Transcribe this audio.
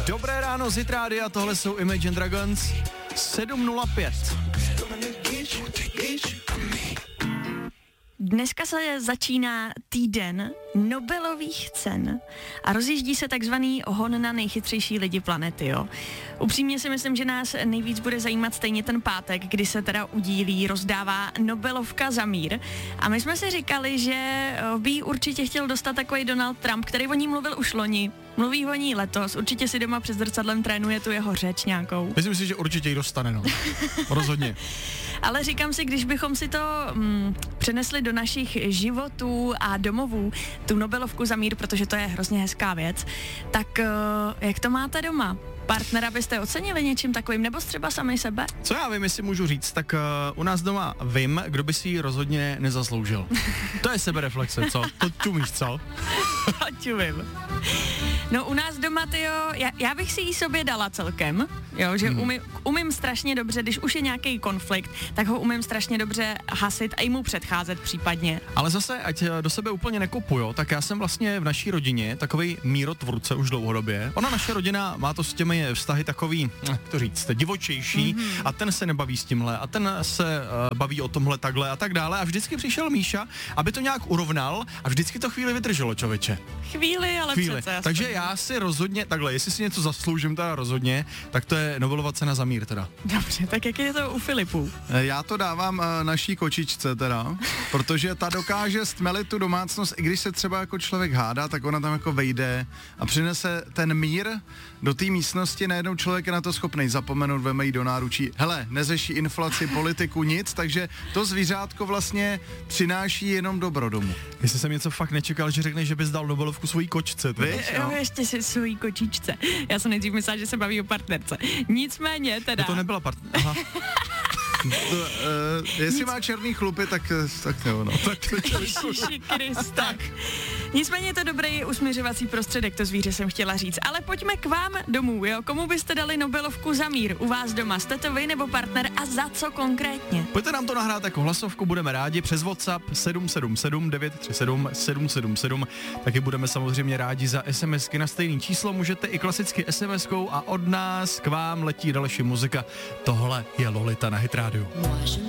Dobré ráno z Hitrádia, tohle jsou Imagine Dragons, 7:05. Dneska se začíná týden Nobelových cen a rozjíždí se takzvaný hon na nejchytřejší lidi planety, jo. Upřímně si myslím, že nás nejvíc bude zajímat stejně ten pátek, kdy se teda udílí, rozdává Nobelovka za mír. A my jsme si říkali, že by ji určitě chtěl dostat takový Donald Trump, který o ní mluvil už loni. Mluví o ní letos, určitě si doma před zrcadlem trénuje tu jeho řeč nějakou. Myslím si, že určitě ji dostane, no. Rozhodně. Ale říkám si, když bychom si to přenesli do našich životů a domovů, tu Nobelovku za mír, protože to je hrozně hezká věc, tak jak to máte doma? Partnera byste ocenili něčím takovým, nebo třeba sami sebe? Co já vím, jestli můžu říct, tak u nás doma vím, kdo by si ji rozhodně nezasloužil. To je sebereflexe, co? To čumíš, co? To čumím. No u nás doma, tyjo, já bych si ji sobě dala celkem, jo, že umím strašně dobře, když už je nějaký konflikt, tak ho umím strašně dobře hasit a i mu předcházet případně. Ale zase, ať do sebe úplně nekopu, jo, tak já jsem vlastně v naší rodině takovej mírotvůrce už dlouhodobě. Ona, naše rodina, má to s těmi vztahy takový, jak to říct, divočejší a ten se nebaví s tímhle a ten se baví o tomhle takhle a tak dále a vždycky přišel Míša, aby to nějak urovnal a vždycky to chvíli vydrželo, člověče. Chvíli. Přece. Takže já si rozhodně, takhle, jestli si něco zasloužím teda rozhodně, tak to je Nobelova cena za mír teda. Dobře, tak jak je to u Filipů? Já to dávám naší kočičce teda, protože ta dokáže stmelit tu domácnost, i když se třeba jako člověk hádá, tak ona tam jako vejde a přinese ten mír do té místnosti, najednou člověk je na to schopný zapomenout, veme jí do náručí. Hele, neřeší inflaci, politiku, nic, takže to zvířátko vlastně přináší jenom dobro domů. Jestli jsem něco fakt nečekal, že řekneš, že bys dal Nobelovku svojí kočce. Jo, ještě si svojí kočičce. Já jsem nejdřív myslela, že se baví o partnerce. Nicméně teda. To nebyla Aha. Jestli má černý chlupy, tak jo, no. Ježiši Kriste. Nicméně je to dobrý usměřovací prostředek, to zvíře jsem chtěla říct. Ale pojďme k vám domů, jo? Komu byste dali Nobelovku za mír? U vás doma? Jste to vy nebo partner a za co konkrétně? Pojďte nám to nahrát jako hlasovku, budeme rádi přes WhatsApp 777 937 777. Taky budeme samozřejmě rádi za SMSky na stejný číslo, můžete i klasicky SMSkou a od nás k vám letí další muzika. Tohle je Lolita na Hit Radio.